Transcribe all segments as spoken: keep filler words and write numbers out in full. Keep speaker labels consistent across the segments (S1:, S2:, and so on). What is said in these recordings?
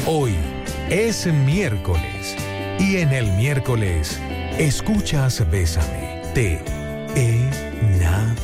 S1: Hoy es miércoles y en el miércoles escuchas Bésame, te enamora.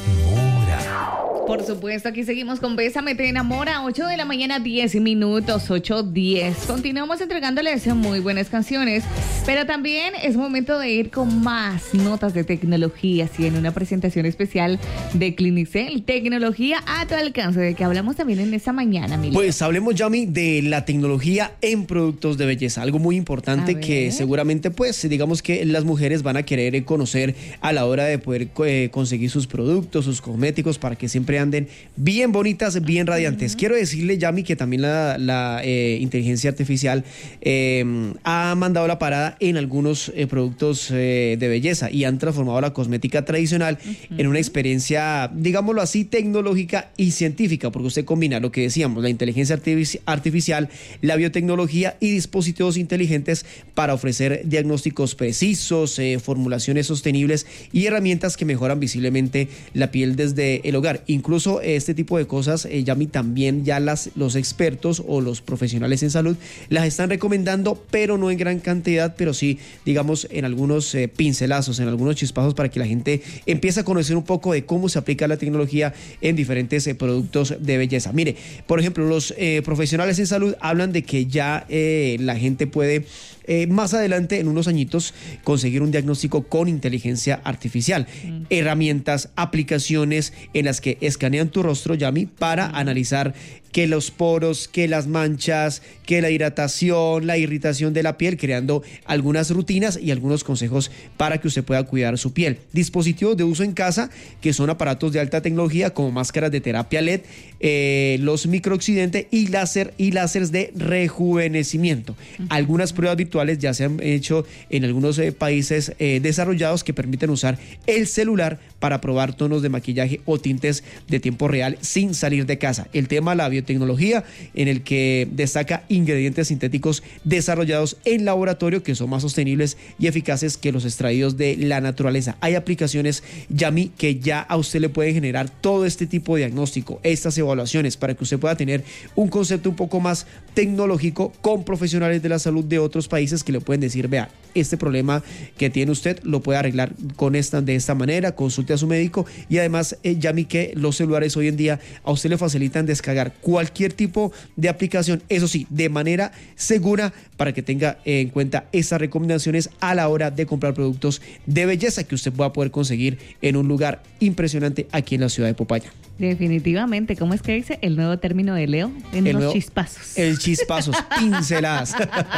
S2: Por supuesto, aquí seguimos con Bésame, te enamora, ocho de la mañana, diez minutos, ocho diez. Continuamos entregándoles muy buenas canciones, pero también es momento de ir con más notas de tecnología, así en una presentación especial de Clinicel, tecnología a tu alcance, de que hablamos también en esta mañana, Mili.
S3: Pues hablemos, Yami, de la tecnología en productos de belleza, algo muy importante que seguramente, pues, digamos que las mujeres van a querer conocer a la hora de poder eh, conseguir sus productos, sus cosméticos, para que siempre anden bien bonitas, bien radiantes. Uh-huh. Quiero decirle, Yami, que también la, la eh, inteligencia artificial eh, ha mandado la parada en algunos eh, productos eh, de belleza y han transformado la cosmética tradicional uh-huh. en una experiencia, digámoslo así, tecnológica y científica, porque usted combina lo que decíamos, la inteligencia artifici- artificial, la biotecnología y dispositivos inteligentes para ofrecer diagnósticos precisos, eh, formulaciones sostenibles y herramientas que mejoran visiblemente la piel desde el hogar. Incluso este tipo de cosas, eh, Yami, también ya las, los expertos o los profesionales en salud las están recomendando, pero no en gran cantidad, pero sí, digamos, en algunos eh, pincelazos, en algunos chispazos, para que la gente empiece a conocer un poco de cómo se aplica la tecnología en diferentes eh, productos de belleza. Mire, por ejemplo, los eh, profesionales en salud hablan de que ya eh, la gente puede Eh, más adelante, en unos añitos, conseguir un diagnóstico con inteligencia artificial. Mm. Herramientas, aplicaciones en las que escanean tu rostro, Yami, para mm. analizar que los poros, que las manchas, que la hidratación, la irritación de la piel, creando algunas rutinas y algunos consejos para que usted pueda cuidar su piel. Dispositivos de uso en casa, que son aparatos de alta tecnología como máscaras de terapia L E D, eh, los microoccidente y láser y láseres de rejuvenecimiento. Uh-huh. Algunas pruebas virtuales ya se han hecho en algunos eh, países eh, desarrollados que permiten usar el celular para probar tonos de maquillaje o tintes de tiempo real sin salir de casa. El tema, la biotecnología, en el que destaca ingredientes sintéticos desarrollados en laboratorio que son más sostenibles y eficaces que los extraídos de la naturaleza. Hay aplicaciones, Yami, que ya a usted le pueden generar todo este tipo de diagnóstico, estas evaluaciones, para que usted pueda tener un concepto un poco más tecnológico con profesionales de la salud de otros países que le pueden decir, vea, este problema que tiene usted lo puede arreglar con esta, de esta manera, consulte a su médico. Y además, eh, Yami, que los celulares hoy en día a usted le facilitan descargar cualquier tipo de aplicación, eso sí, de manera segura, para que tenga en cuenta esas recomendaciones a la hora de comprar productos de belleza que usted pueda poder conseguir en un lugar impresionante aquí en la ciudad de Popayán.
S2: Definitivamente, ¿cómo es que dice el nuevo término de Leo? En
S3: el
S2: los
S3: nuevo,
S2: chispazos.
S3: El chispazos, pinceladas.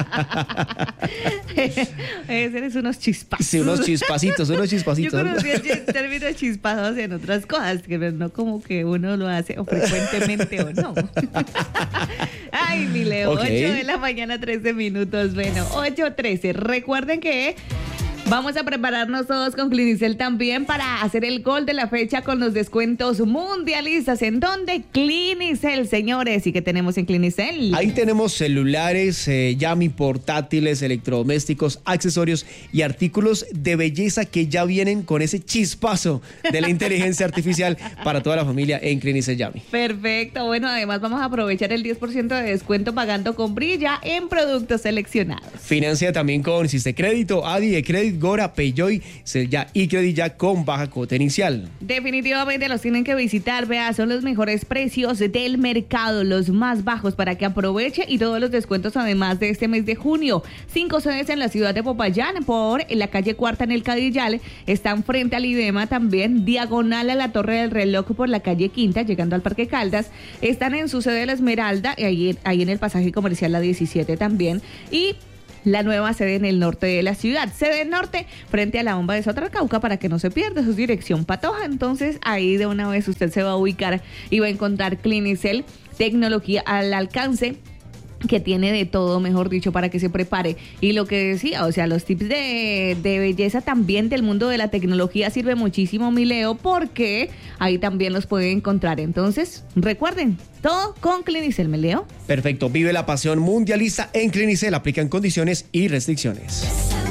S2: Eres unos chispazos.
S3: Sí, unos chispacitos, unos chispacitos.
S2: Yo conocí el término de chispazos en otras cosas, que no como que uno lo hace o frecuentemente o no. Ay, mi Leo, okay. ocho de la mañana, trece minutos. Bueno, ocho trece. Recuerden que vamos a prepararnos todos con Clinicel también para hacer el gol de la fecha con los descuentos mundialistas. ¿En dónde? Clinicel, señores. ¿Y qué tenemos en Clinicel?
S3: Ahí tenemos celulares, eh, Yami, portátiles, electrodomésticos, accesorios y artículos de belleza que ya vienen con ese chispazo de la inteligencia artificial para toda la familia en Clinicel, Yami.
S2: Perfecto. Bueno, además vamos a aprovechar el diez por ciento de descuento pagando con Brilla en productos seleccionados.
S3: Financia también con Sistecrédito, Adi de Crédito, Gora, Peyoy, ya y Credit ya con baja cuota inicial.
S2: Definitivamente los tienen que visitar, vea, son los mejores precios del mercado, los más bajos, para que aproveche, y todos los descuentos además de este mes de junio. Cinco sedes en la ciudad de Popayán, por en la calle Cuarta en el Cadillal, están frente al IDEMA también, diagonal a la Torre del Reloj por la calle Quinta, llegando al Parque Caldas, están en su sede de La Esmeralda, ahí, ahí en el pasaje comercial La diecisiete también, y la nueva sede en el norte de la ciudad, sede norte frente a la bomba de Sotracauca, para que no se pierda, su dirección Patoja. Entonces ahí de una vez usted se va a ubicar y va a encontrar Clinicel, tecnología al alcance, que tiene de todo, mejor dicho, para que se prepare. Y lo que decía, o sea, los tips de, de belleza también del mundo de la tecnología sirve muchísimo, mi Leo, porque ahí también los pueden encontrar. Entonces, recuerden, todo con Clinicel, ¿me Leo?
S3: Perfecto, vive la pasión mundialista en Clinicel, aplican condiciones y restricciones.